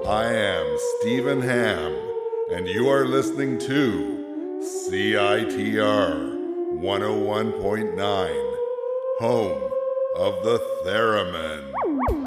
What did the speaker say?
I am Stephen Ham, and you are listening to CITR 101.9, home of the Theremin.